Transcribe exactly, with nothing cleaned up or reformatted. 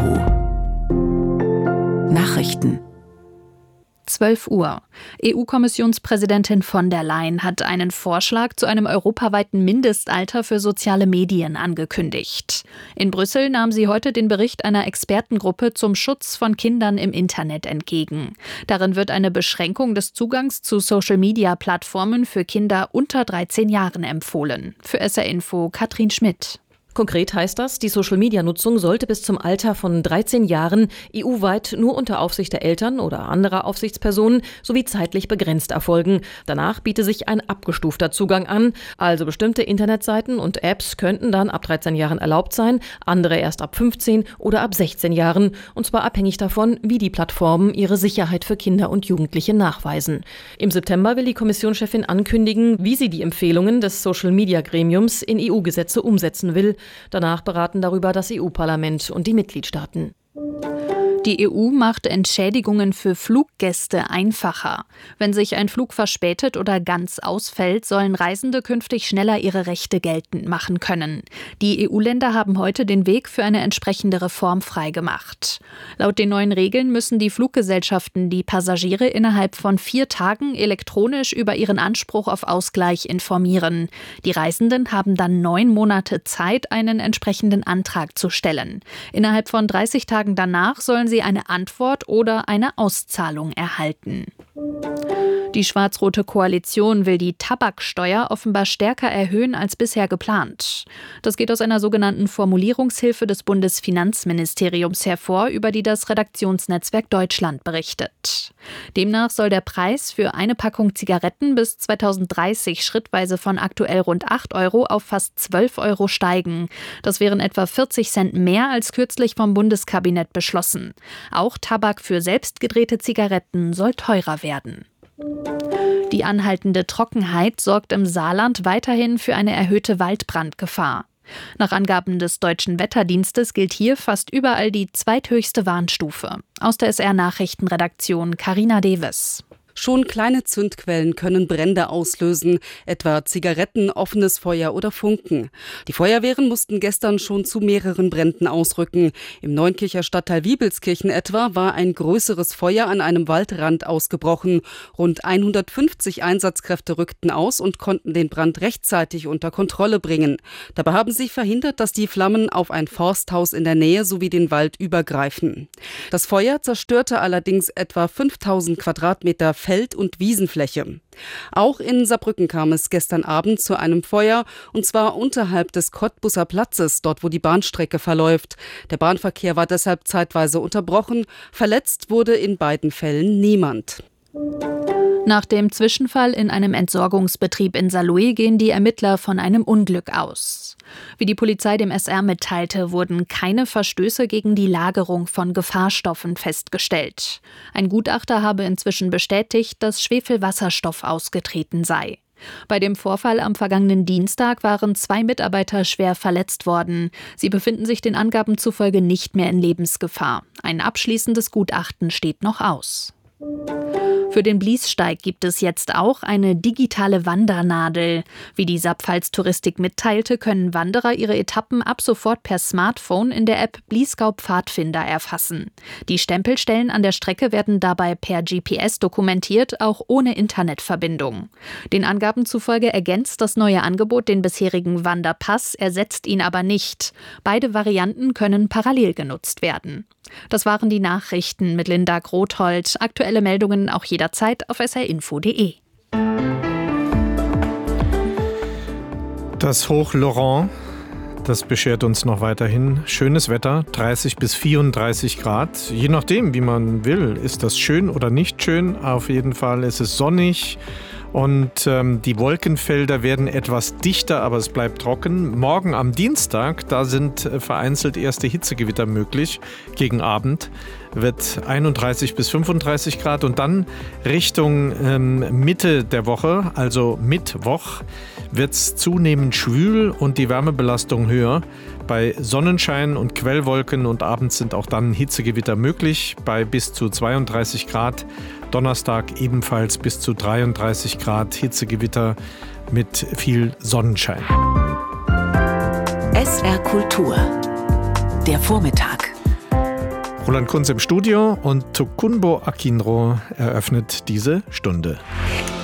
Info Nachrichten zwölf Uhr. E U-Kommissionspräsidentin von der Leyen hat einen Vorschlag zu einem europaweiten Mindestalter für soziale Medien angekündigt. In Brüssel nahm sie heute den Bericht einer Expertengruppe zum Schutz von Kindern im Internet entgegen. Darin wird eine Beschränkung des Zugangs zu Social-Media-Plattformen für Kinder unter dreizehn Jahren empfohlen. Für S R Info Katrin Schmidt. Konkret heißt das, die Social-Media-Nutzung sollte bis zum Alter von dreizehn Jahren E U-weit nur unter Aufsicht der Eltern oder anderer Aufsichtspersonen sowie zeitlich begrenzt erfolgen. Danach biete sich ein abgestufter Zugang an, also bestimmte Internetseiten und Apps könnten dann ab dreizehn Jahren erlaubt sein, andere erst ab fünfzehn oder ab sechzehn Jahren, und zwar abhängig davon, wie die Plattformen ihre Sicherheit für Kinder und Jugendliche nachweisen. Im September will die Kommissionschefin ankündigen, wie sie die Empfehlungen des Social-Media-Gremiums in E U-Gesetze umsetzen will. Danach beraten darüber das E U-Parlament und die Mitgliedstaaten. Die E U macht Entschädigungen für Fluggäste einfacher. Wenn sich ein Flug verspätet oder ganz ausfällt, sollen Reisende künftig schneller ihre Rechte geltend machen können. Die E U-Länder haben heute den Weg für eine entsprechende Reform freigemacht. Laut den neuen Regeln müssen die Fluggesellschaften die Passagiere innerhalb von vier Tagen elektronisch über ihren Anspruch auf Ausgleich informieren. Die Reisenden haben dann neun Monate Zeit, einen entsprechenden Antrag zu stellen. Innerhalb von dreißig Tagen danach sollen sie sie eine Antwort oder eine Auszahlung erhalten. Die schwarz-rote Koalition will die Tabaksteuer offenbar stärker erhöhen als bisher geplant. Das geht aus einer sogenannten Formulierungshilfe des Bundesfinanzministeriums hervor, über die das Redaktionsnetzwerk Deutschland berichtet. Demnach soll der Preis für eine Packung Zigaretten bis zweitausenddreißig schrittweise von aktuell rund acht Euro auf fast zwölf Euro steigen. Das wären etwa vierzig Cent mehr als kürzlich vom Bundeskabinett beschlossen. Auch Tabak für selbstgedrehte Zigaretten soll teurer werden. Die anhaltende Trockenheit sorgt im Saarland weiterhin für eine erhöhte Waldbrandgefahr. Nach Angaben des Deutschen Wetterdienstes gilt hier fast überall die zweithöchste Warnstufe. Aus der S R-Nachrichtenredaktion Carina Deves. Schon kleine Zündquellen können Brände auslösen, etwa Zigaretten, offenes Feuer oder Funken. Die Feuerwehren mussten gestern schon zu mehreren Bränden ausrücken. Im Neunkircher Stadtteil Wiebelskirchen etwa war ein größeres Feuer an einem Waldrand ausgebrochen. Rund hundertfünfzig Einsatzkräfte rückten aus und konnten den Brand rechtzeitig unter Kontrolle bringen. Dabei haben sie verhindert, dass die Flammen auf ein Forsthaus in der Nähe sowie den Wald übergreifen. Das Feuer zerstörte allerdings etwa fünftausend Quadratmeter Feld- und Wiesenfläche. Auch in Saarbrücken kam es gestern Abend zu einem Feuer, und zwar unterhalb des Cottbuser Platzes, dort wo die Bahnstrecke verläuft. Der Bahnverkehr war deshalb zeitweise unterbrochen. Verletzt wurde in beiden Fällen niemand. Nach dem Zwischenfall in einem Entsorgungsbetrieb in Saarlouis gehen die Ermittler von einem Unglück aus. Wie die Polizei dem S R mitteilte, wurden keine Verstöße gegen die Lagerung von Gefahrstoffen festgestellt. Ein Gutachter habe inzwischen bestätigt, dass Schwefelwasserstoff ausgetreten sei. Bei dem Vorfall am vergangenen Dienstag waren zwei Mitarbeiter schwer verletzt worden. Sie befinden sich den Angaben zufolge nicht mehr in Lebensgefahr. Ein abschließendes Gutachten steht noch aus. Für den Bliessteig gibt es jetzt auch eine digitale Wandernadel. Wie die Saarpfalz Touristik mitteilte, können Wanderer ihre Etappen ab sofort per Smartphone in der App Bliesgau Pfadfinder erfassen. Die Stempelstellen an der Strecke werden dabei per G P S dokumentiert, auch ohne Internetverbindung. Den Angaben zufolge ergänzt das neue Angebot den bisherigen Wanderpass, ersetzt ihn aber nicht. Beide Varianten können parallel genutzt werden. Das waren die Nachrichten mit Linda Grothold. Aktuelle Meldungen auch jederzeit auf s r info punkt d e. Das Hoch Laurent, das beschert uns noch weiterhin schönes Wetter, dreißig bis vierunddreißig Grad. Je nachdem, wie man will, ist das schön oder nicht schön. Auf jeden Fall ist es sonnig. Und ähm, die Wolkenfelder werden etwas dichter, aber es bleibt trocken. Morgen am Dienstag, da sind äh, vereinzelt erste Hitzegewitter möglich. Gegen Abend wird einunddreißig bis fünfunddreißig Grad. Und dann Richtung ähm, Mitte der Woche, also Mittwoch, wird es zunehmend schwül und die Wärmebelastung höher. Bei Sonnenschein und Quellwolken und abends sind auch dann Hitzegewitter möglich bei bis zu zweiunddreißig Grad. Donnerstag ebenfalls bis zu dreiunddreißig Grad Hitzegewitter mit viel Sonnenschein. S R Kultur. Der Vormittag. Roland Kunz im Studio und Tokunbo Akinro eröffnet diese Stunde.